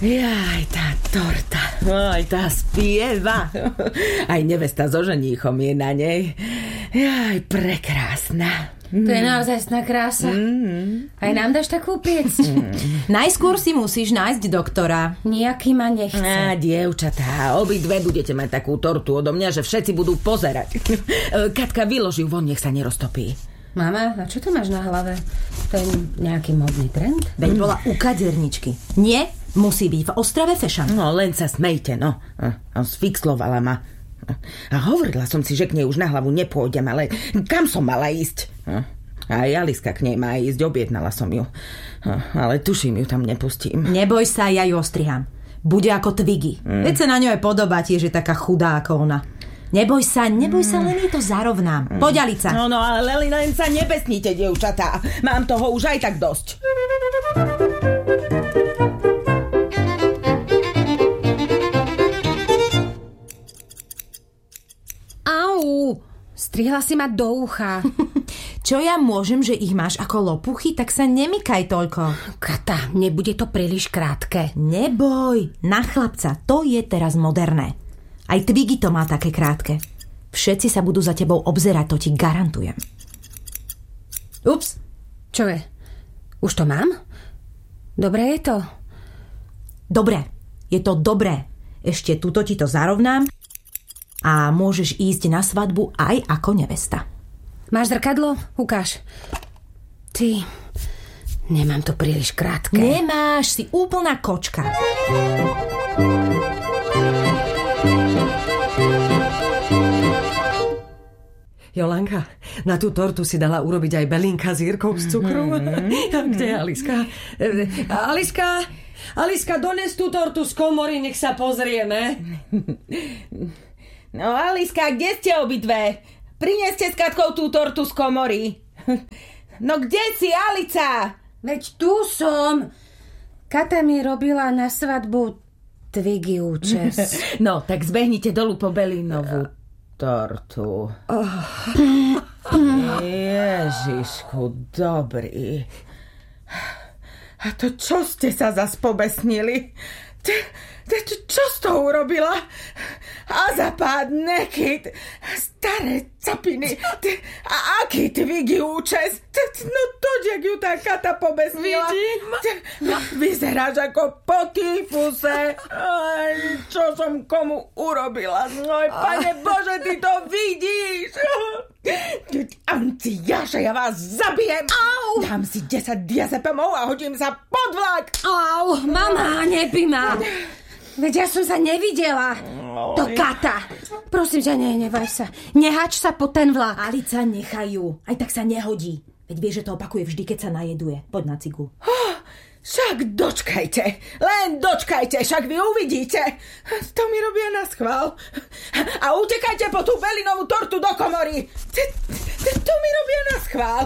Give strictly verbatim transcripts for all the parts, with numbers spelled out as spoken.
Jaj, tá torta. Aj tá spieva. Aj nevesta so ženíchom je na nej. Jaj, prekrásna. To je naozajstná krása. Mm. Aj nám dáš takú piecť? Mm. Najskôr si musíš nájsť doktora. Nejaký ma nechce. Á, dievčatá, obidve budete mať takú tortu odo mňa, že všetci budú pozerať. Katka, vyloži von, nech sa neroztopí. Mama, a čo to máš na hlave? To je nejaký modný trend? Veď bola u kaderničky. Nie, musí byť v Ostrave fashion. No, len sa smejte, no. A sfixlovala ma. A hovorila som si, že k nej už na hlavu nepôjdem, ale kam som mala ísť? A aj Aliska k nej má ísť, objednala som ju. Ale tuším, ju tam nepustím. Neboj sa, ja ju ostriham. Bude ako Twiggy. Mm. Veď sa na ňu aj podobá tiež, je taká chudá ako ona. Neboj sa, neboj sa, len jej to zarovnám. Mm. Poď, Alica. No, no, ale len sa nebesnite, dievčatá. Mám toho už aj tak dosť. Au, strihla si ma do ucha. Čo ja môžem, že ich máš ako lopuchy, tak sa nemykaj toľko. Kata, nebude to príliš krátke. Neboj, na chlapca, to je teraz moderné. Aj Twiggy to má také krátke. Všetci sa budú za tebou obzerať, to ti garantujem. Ups, čo je? Už to mám? Dobre je to? Dobre, je to dobré. Ešte tuto ti to zarovnám a môžeš ísť na svadbu aj ako nevesta. Máš zrkadlo? Ukáž. Ty, nemám to príliš krátke. Nemáš, si úplná kočka. Jolanka, na tú tortu si dala urobiť aj Belinka s Jirkou z cukru. Mm-hmm. Kde je Aliska? Aliska, Aliska, dones tú tortu z komory, nech sa pozrieme. No, Aliska, kde ste obidve? Prineste s Katkou tú tortu z komory. No, kde si, Alica? Veď tu som. Kata mi robila na svadbu Twiggy účes. No, tak zbehnite dolu po Belinovú tortu. Oh. Ježišku, dobrý. A to čo ste sa zas pobesnili? Ty, ty, čo s tou urobila? Azapád, nekyd, staré capiny. Ty, a aký Twiggy účes? Ty, no to, jak ju tá Kata pobesnila. Vidím. Ty, vyzeráš ako po týfuse. Aj, čo som komu urobila? Oj, Pane Bože, ty to vidíš. Anciáša, ja vás zabijem. Au. Dám si desať diazepamov a hodím sa pod vlak. Au, mama, nebí ma. Veď ja som sa nevidela. Oj. To Kata. Prosím ťa, nehnevaj sa. Nehač sa po ten vlak. Alica, nechajú. Aj tak sa nehodí. Veď vie, že to opakuje vždy, keď sa najeduje. Poď na cigu. Oh, však dočkajte. Len dočkajte, však vy uvidíte. To mi robia na schvál. A utekajte po tú Belinovú tortu do komory. To mi robia na schvál.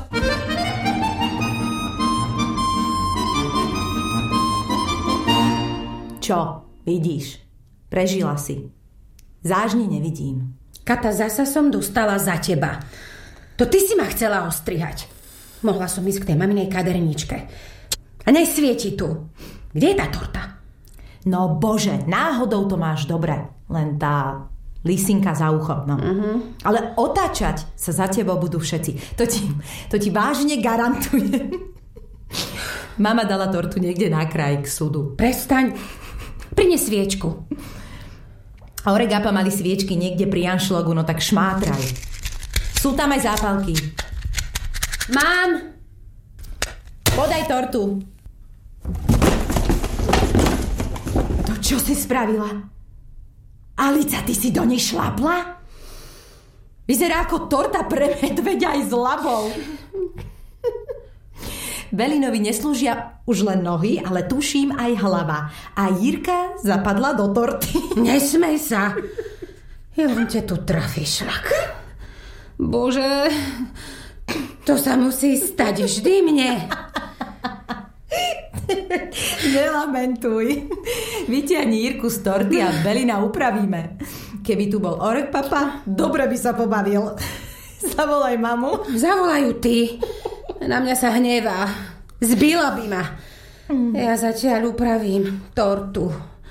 Čo? Vidíš? Prežila si. Zážne nevidím. Kata, zasa som dostala za teba. To ty si ma chcela ostrihať. Mohla som ísť k tej maminej kaderničke. A nesvieti tu. Kde je tá torta? No bože, náhodou to máš dobre. Len tá lisinka za uchom. No. Uh-huh. Ale otáčať sa za tebou budú všetci. To ti, to ti vážne garantujem. Mama dala tortu niekde na kraj k súdu. Prestaň. Prines sviečku. A Oregapa mali sviečky niekde pri anšlogu, no tak šmátraj. Sú tam aj zápalky. Mám. Podaj tortu. To čo si spravila? Alica, ty si do nej šlapla? Vyzerá ako torta pre medveďa aj s labou. Belinovi neslúžia už len nohy, ale tuším aj hlava. A Jirka zapadla do torty. Nesmej sa. Ja len ťa tu trafí šlak. Bože, to sa musí stať vždy mne. Nelamentuj. Vytiahni Jirku z torty a Belina upravíme. Keby tu bol Orek papa, dobre by sa pobavil. Zavolaj mamu. Zavolajú ty. Na mňa sa hnevá. Zbila by ma. Ja zatiaľ upravím tortu.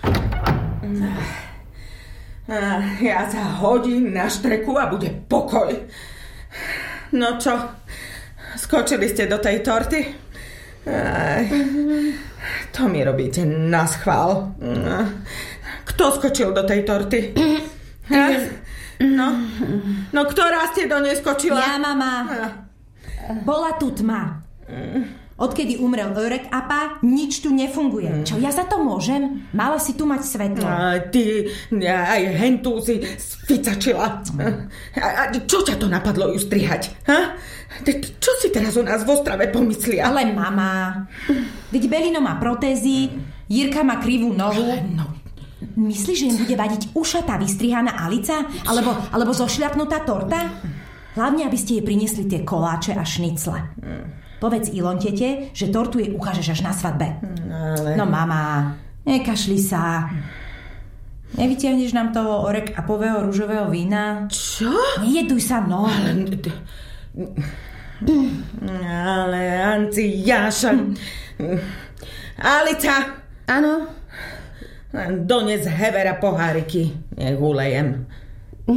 Ja sa hodím na štreku a bude pokoj. No čo? Skočili ste do tej torty? Aj, to mi robíte na schvál. Kto skočil do tej torty? Ha? No, no ktorá ste do nej skočila? Ja, mama. Bola tu tma. Odkedy umrel Örek Apa, nič tu nefunguje. Čo, ja za to môžem? Mala si tu mať svetlo. A ty aj hentu si sficačila. A, a čo ťa to napadlo ju strihať? Ha? Čo si teraz o nás v Ostrave pomyslia? Ale mama, veď Belino má protézy, Jirka má krivú nohu. No. Myslíš, že im bude vadiť ušatá vystrihaná Alica? Alebo, alebo zošľapnutá torta? Hlavne, aby ste jej priniesli tie koláče a šnicle. Povedz Ilontete, že tortu jej ukážeš až na svadbe. Ale... No mama, nekašli sa. Nevytiahneš nám toho Örek Apového ružového vína? Čo? Nejeduj sa, no. Ale Anci, Jáša... Alica! Áno? Dones Hevera poháriky. Nech ulejem.